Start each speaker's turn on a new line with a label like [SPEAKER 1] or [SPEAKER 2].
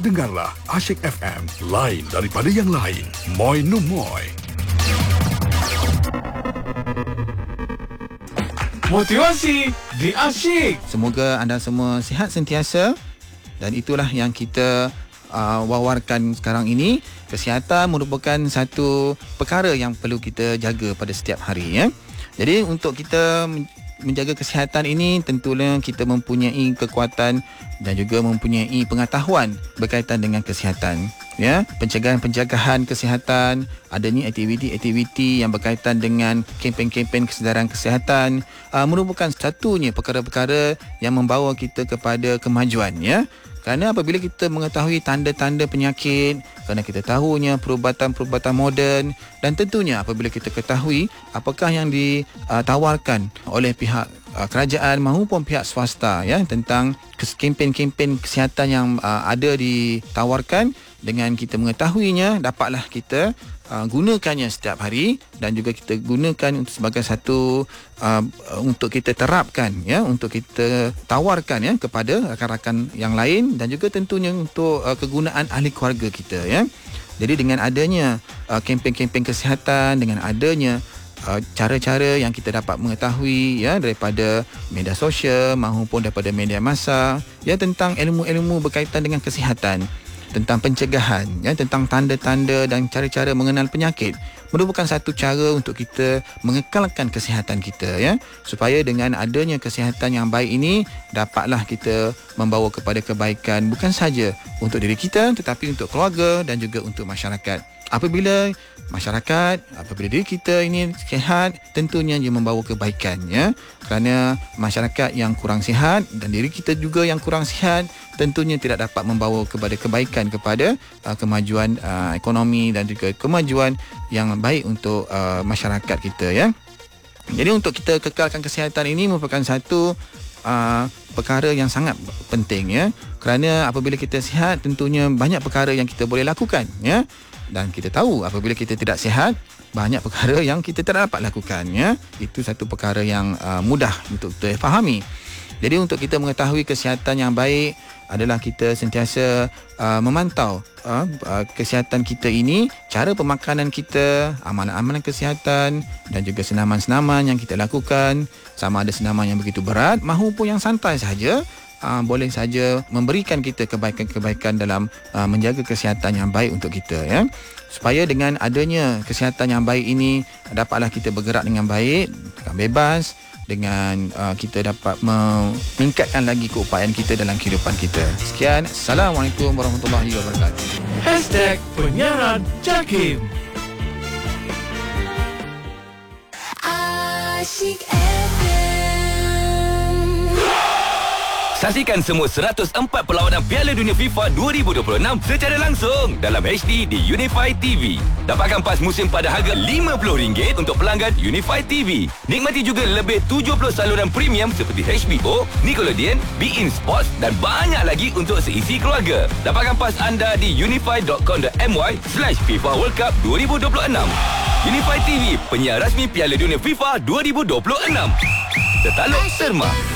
[SPEAKER 1] dengarlah Asyik FM, lain daripada yang lain. Moi no moi.
[SPEAKER 2] Motivasi di Asyik.
[SPEAKER 3] Semoga anda semua sihat sentiasa, dan itulah yang kita wawarkan sekarang ini. Kesihatan merupakan satu perkara yang perlu kita jaga pada setiap hari, ya. Jadi untuk kita menjaga kesihatan ini, tentunya kita mempunyai kekuatan dan juga mempunyai pengetahuan berkaitan dengan kesihatan, ya. Pencegahan kesihatan, adanya aktiviti-aktiviti yang berkaitan dengan kempen-kempen kesedaran kesihatan merupakan satunya perkara-perkara yang membawa kita kepada kemajuan, ya. Kerana apabila kita mengetahui tanda-tanda penyakit, kerana kita tahunya perubatan-perubatan moden, dan tentunya apabila kita ketahui apakah yang ditawarkan oleh pihak kerajaan maupun pihak swasta, ya, tentang kempen-kempen kesihatan yang ada ditawarkan, dengan kita mengetahuinya, dapatlah kita gunakannya setiap hari, dan juga kita gunakan sebagai satu untuk kita terapkan, ya, untuk kita tawarkan, ya, kepada rakan-rakan yang lain, dan juga tentunya untuk kegunaan ahli keluarga kita, ya. Jadi dengan adanya kempen-kempen kesihatan, dengan adanya cara-cara yang kita dapat mengetahui, ya, daripada media sosial maupun daripada media massa, ya, tentang ilmu-ilmu berkaitan dengan kesihatan, tentang pencegahan, ya, tentang tanda-tanda dan cara-cara mengenal penyakit, merupakan satu cara untuk kita mengekalkan kesihatan kita, ya, supaya dengan adanya kesihatan yang baik ini dapatlah kita membawa kepada kebaikan bukan saja untuk diri kita, tetapi untuk keluarga dan juga untuk masyarakat. Apabila diri kita ini sihat, tentunya dia membawa kebaikan, ya. Kerana masyarakat yang kurang sihat dan diri kita juga yang kurang sihat, tentunya tidak dapat membawa kepada kebaikan, kepada kemajuan ekonomi dan juga kemajuan yang baik untuk masyarakat kita, ya. Jadi untuk kita kekalkan kesihatan ini merupakan satu perkara yang sangat penting, ya. Kerana apabila kita sihat, tentunya banyak perkara yang kita boleh lakukan, ya. Dan kita tahu apabila kita tidak sihat, banyak perkara yang kita tidak dapat lakukan, ya. Itu satu perkara yang mudah untuk kita fahami. Jadi untuk kita mengetahui kesihatan yang baik adalah kita sentiasa memantau kesihatan kita ini, cara pemakanan kita, amalan-amalan kesihatan, dan juga senaman-senaman yang kita lakukan, sama ada senaman yang begitu berat maupun yang santai saja, boleh saja memberikan kita kebaikan-kebaikan dalam menjaga kesihatan yang baik untuk kita, ya. Supaya dengan adanya kesihatan yang baik ini, dapatlah kita bergerak dengan baik, dengan bebas, dengan kita dapat meningkatkan lagi keupayaan kita dalam kehidupan kita. Sekian, Assalamualaikum warahmatullahi wabarakatuh.
[SPEAKER 2] #Penyiaran Jakim.
[SPEAKER 4] Asyik FM.
[SPEAKER 5] Saksikan semua 104 perlawanan Piala Dunia FIFA 2026 secara langsung dalam HD di Unify TV. Dapatkan pas musim pada harga RM50 untuk pelanggan Unify TV. Nikmati juga lebih 70 saluran premium seperti HBO, Nickelodeon, beIN Sports dan banyak lagi untuk seisi keluarga. Dapatkan pas anda di unify.com.my/FIFA World Cup 2026. Unify TV, penyiar rasmi Piala Dunia FIFA 2026. Tertaluk Terma.